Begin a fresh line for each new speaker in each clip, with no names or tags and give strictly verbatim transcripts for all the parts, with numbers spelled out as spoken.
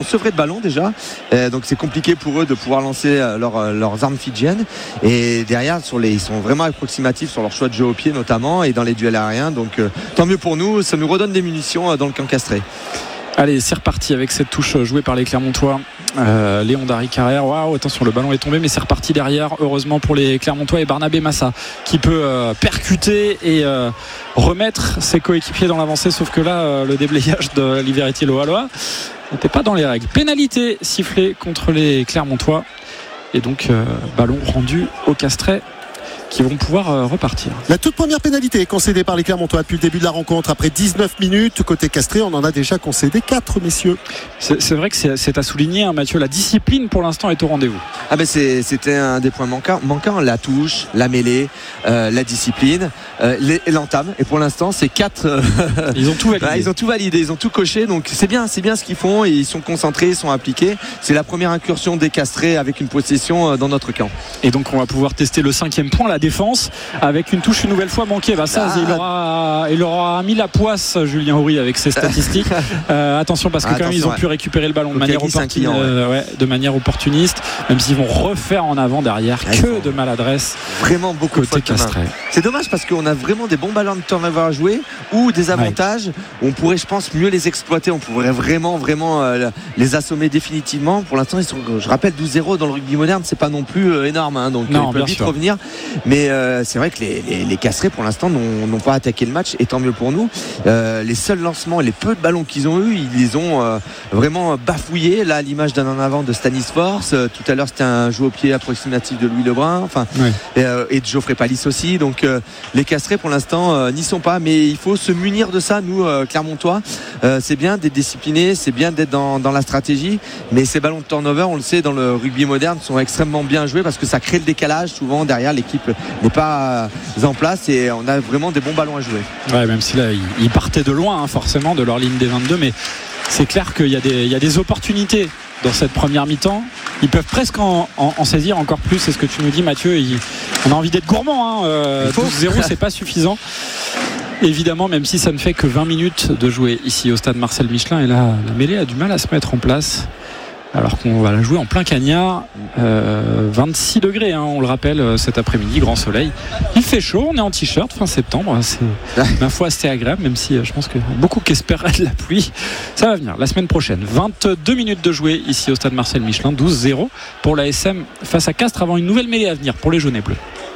sevrés de ballon déjà, euh, donc c'est compliqué pour eux de pouvoir lancer euh, leur, euh, leurs armes fidjiennes. Et derrière, sur les, ils sont vraiment approximatifs sur leur choix de jeu au pied notamment et dans les duels aériens. Donc euh, tant mieux pour nous, ça nous redonne des munitions euh, dans le camp castré.
Allez, c'est reparti avec cette touche jouée par les Clermontois. Euh, Léon Darry-Carrère, waouh, attention, le ballon est tombé, mais c'est reparti derrière. Heureusement pour les Clermontois et Barnabé Massa qui peut euh, percuter et euh, remettre ses coéquipiers dans l'avancée. Sauf que là, euh, le déblayage de Liberty Loaloa n'était pas dans les règles. Pénalité sifflée contre les Clermontois et donc euh, ballon rendu au Castrais, qui vont pouvoir euh, repartir.
La toute première pénalité est concédée par les Clermontois depuis le début de la rencontre. Après dix-neuf minutes, côté Castré, on en a déjà concédé quatre, messieurs.
C'est, c'est vrai que c'est, c'est à souligner, hein, Mathieu. La discipline pour l'instant est au rendez-vous.
Ah ben c'est, c'était un des points manquants, manquants, la touche, la mêlée, euh, la discipline, euh, les, l'entame. Et pour l'instant, c'est quatre. Euh,
ils ont tout validé.
Bah, ils ont tout validé, ils ont tout coché. Donc c'est bien, c'est bien ce qu'ils font. Et ils sont concentrés, ils sont appliqués. C'est la première incursion des Castrés avec une possession euh, dans notre camp.
Et donc on va pouvoir tester le cinquième point, la défense, avec une touche une nouvelle fois manquée. Bah, ça, ah. il, aura, il aura mis la poisse, Julien Houry, avec ses statistiques. euh, attention, parce que ah, quand même, ils ont ouais. pu récupérer le ballon de manière, opportun, euh, ouais, de manière opportuniste, même s'ils vont refaire en avant derrière. Ah, que de maladresse.
Vraiment beaucoup côté de Castré. C'est dommage parce qu'on a vraiment des bons ballons de turnover à jouer ou des avantages ouais. où on pourrait, je pense, mieux les exploiter. On pourrait vraiment, vraiment euh, les assommer définitivement. Pour l'instant, ils sont, je rappelle, douze zéro dans le rugby moderne, c'est pas non plus euh, énorme. Hein, donc non, ils peuvent vite sûr. revenir. Mais euh, c'est vrai que les, les, les Castrés, pour l'instant, n'ont, n'ont pas attaqué le match, et tant mieux pour nous. Euh, les seuls lancements, les peu de ballons qu'ils ont eu, ils les ont euh, vraiment bafouillés. Là, à l'image d'un en avant de Stanis Force. Euh, tout à l'heure, c'était un jeu au pied approximatif de Louis Lebrun. Enfin, oui. et, euh, et de Geoffrey Palis aussi. Donc, euh, les Castrés, pour l'instant, euh, n'y sont pas. Mais il faut se munir de ça, nous, euh, Clermontois. Euh, c'est bien d'être discipliné, c'est bien d'être dans, dans la stratégie. Mais ces ballons de turnover, on le sait, dans le rugby moderne, sont extrêmement bien joués parce que ça crée le décalage. Souvent, derrière, l'équipe n'est pas en place et on a vraiment des bons ballons à jouer.
Ouais, même si là, ils partaient de loin, hein, forcément, de leur ligne des vingt-deux. Mais c'est clair qu'il y a des, il y a des opportunités dans cette première mi-temps. Ils peuvent presque en, en, en saisir encore plus. C'est ce que tu nous dis, Mathieu. Il, on a envie d'être gourmand. Hein. Euh, douze zéro, c'est pas suffisant. Évidemment, même si ça ne fait que vingt minutes de jouer ici au stade Marcel Michelin. Et là, la mêlée a du mal à se mettre en place. Alors qu'on va la jouer en plein cagnard, euh, vingt-six degrés, hein, on le rappelle, cet après-midi, grand soleil. Il fait chaud, on est en t-shirt, fin septembre, c'est ma foi assez agréable, même si je pense que beaucoup qui espèrent de la pluie. Ça va venir la semaine prochaine. vingt-deux minutes de jouer ici au stade Marcel Michelin, douze zéro pour l'A S M face à Castres, avant une nouvelle mêlée à venir pour les jaunes et bleus.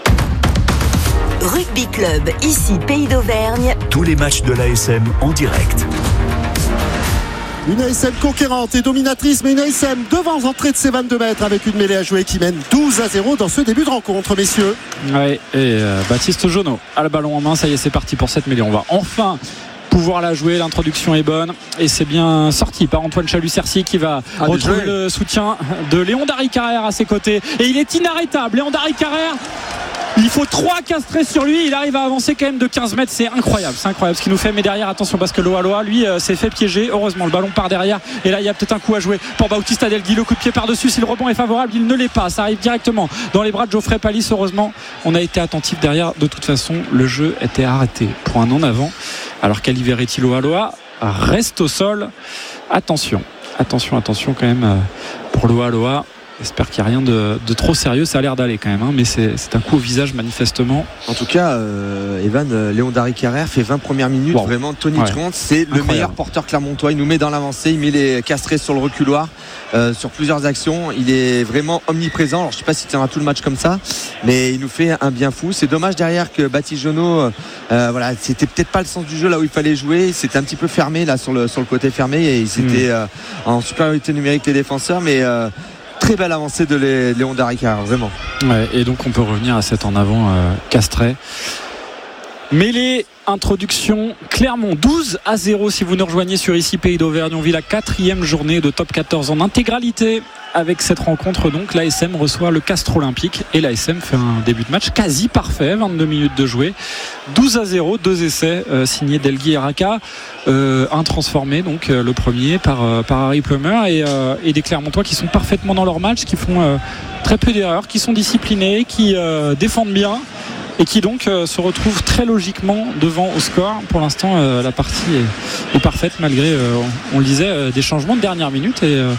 Rugby Club, ici Pays d'Auvergne.
Tous les matchs de l'A S M en direct.
Une A S M conquérante et dominatrice, mais une A S M devant l'entrée de ses vingt-deux mètres avec une mêlée à jouer qui mène douze à zéro dans ce début de rencontre, messieurs.
Ouais, et euh, Baptiste Jonot a le ballon en main, ça y est, c'est parti pour cette mêlée. On va enfin pouvoir la jouer, l'introduction est bonne et c'est bien sorti par Antoine Chalut-Cercy qui va ah, retrouver le soutien de Léon Darry-Carrère à ses côtés et il est inarrêtable. Léon Darry-Carrère, il faut trois Castrés sur lui, il arrive à avancer quand même de quinze mètres, c'est incroyable, c'est incroyable ce qu'il nous fait. Mais derrière, attention, parce que Loaloa lui euh, s'est fait piéger, heureusement le ballon part derrière et là il y a peut-être un coup à jouer pour Bautista Delgui, le coup de pied par dessus, si le rebond est favorable, il ne l'est pas, ça arrive directement dans les bras de Geoffrey Palis. Heureusement on a été attentif derrière, de toute façon le jeu était arrêté pour un en avant alors qu'Aliveretti Loaloa reste au sol. Attention, attention, attention quand même pour Loaloa. J'espère qu'il n'y a rien de, de trop sérieux, ça a l'air d'aller quand même, hein, mais c'est, c'est un coup au visage manifestement.
En tout cas, euh, Evan, euh, Léon Darry-Carrère fait vingt premières minutes, wow. Vraiment tonitruante, ouais. C'est incroyable. Le meilleur porteur clermontois, il nous met dans l'avancée, il met les Castrés sur le reculoir euh, sur plusieurs actions, il est vraiment omniprésent. Alors je ne sais pas s'il tiendra tout le match comme ça, mais il nous fait un bien fou. C'est dommage derrière que Baptiste Jonot, euh, voilà, c'était peut-être pas le sens du jeu là où il fallait jouer, c'était un petit peu fermé là sur le, sur le côté fermé et il s'était mmh. euh, en supériorité numérique les défenseurs, mais euh, très belle avancée de Léon Darry-Carrère, vraiment.
Ouais, et donc on peut revenir à cet en avant euh, Castrais. Mêlée, introduction, Clermont douze à zéro si vous nous rejoignez sur ici Pays d'Auvergne. On vit la quatrième journée de top quatorze en intégralité. Avec cette rencontre, donc, l'A S M reçoit le Castres Olympique et l'A S M fait un début de match quasi parfait, vingt-deux minutes de jouer, douze à zéro, deux essais euh, signés Delgui et Raka, euh, un transformé, donc euh, le premier par, euh, par Harry Plummer et, euh, et des Clermontois qui sont parfaitement dans leur match, qui font euh, très peu d'erreurs, qui sont disciplinés, qui euh, défendent bien et qui donc euh, se retrouvent très logiquement devant au score. Pour l'instant, euh, la partie est, est parfaite malgré, euh, on, on le disait, euh, des changements de dernière minute et euh,